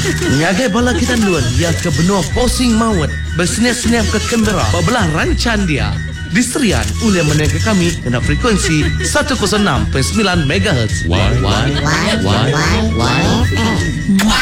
Nyagai bala kita luan ia ke benua posing maut bersenyap-senyap ke Canberra bebelah rancan dia. Diserian oleh menengah kami kena frekuensi 106.9 MHz. Why?